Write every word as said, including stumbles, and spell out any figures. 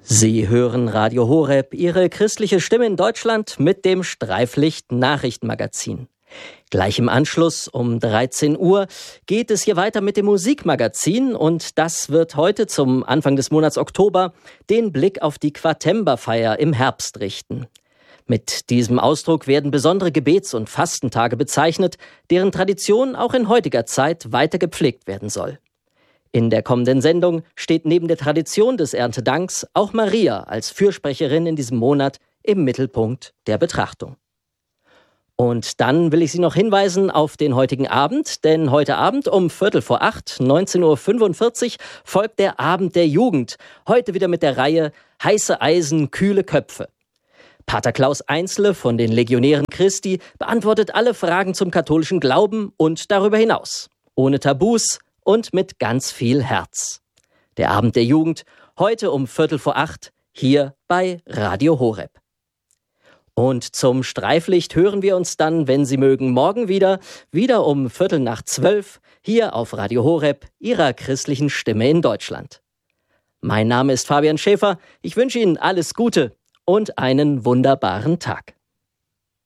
Sie hören Radio Horeb, Ihre christliche Stimme in Deutschland mit dem Streiflicht-Nachrichtenmagazin. Gleich im Anschluss um dreizehn Uhr geht es hier weiter mit dem Musikmagazin und das wird heute zum Anfang des Monats Oktober den Blick auf die Quartemberfeier im Herbst richten. Mit diesem Ausdruck werden besondere Gebets- und Fastentage bezeichnet, deren Tradition auch in heutiger Zeit weiter gepflegt werden soll. In der kommenden Sendung steht neben der Tradition des Erntedanks auch Maria als Fürsprecherin in diesem Monat im Mittelpunkt der Betrachtung. Und dann will ich Sie noch hinweisen auf den heutigen Abend, denn heute Abend um Viertel vor acht, neunzehn Uhr fünfundvierzig, folgt der Abend der Jugend. Heute wieder mit der Reihe Heiße Eisen, kühle Köpfe. Pater Klaus Einzle von den Legionären Christi beantwortet alle Fragen zum katholischen Glauben und darüber hinaus. Ohne Tabus und mit ganz viel Herz. Der Abend der Jugend, heute um Viertel vor acht, hier bei Radio Horeb. Und zum Streiflicht hören wir uns dann, wenn Sie mögen, morgen wieder, wieder um Viertel nach zwölf, hier auf Radio Horeb, Ihrer christlichen Stimme in Deutschland. Mein Name ist Fabian Schäfer, ich wünsche Ihnen alles Gute und einen wunderbaren Tag.